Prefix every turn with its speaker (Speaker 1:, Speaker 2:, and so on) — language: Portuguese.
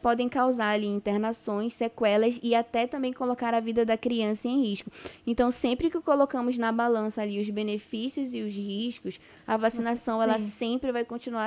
Speaker 1: podem causar ali internações, sequelas e até também colocar a vida da criança em risco. Então, sempre que colocamos na balança ali os benefícios e os riscos, a vacinação ela
Speaker 2: Sim.
Speaker 1: sempre vai continuar